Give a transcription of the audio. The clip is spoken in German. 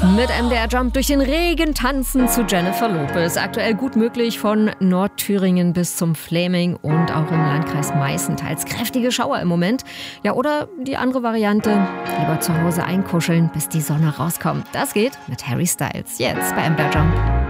Mit MDR Jump durch den Regen tanzen zu Jennifer Lopez. Aktuell gut möglich von Nordthüringen bis zum Fläming und auch im Landkreis Meißen teils kräftige Schauer im Moment. Ja, oder die andere Variante, lieber zu Hause einkuscheln, bis die Sonne rauskommt. Das geht mit Harry Styles. Jetzt bei MDR Jump.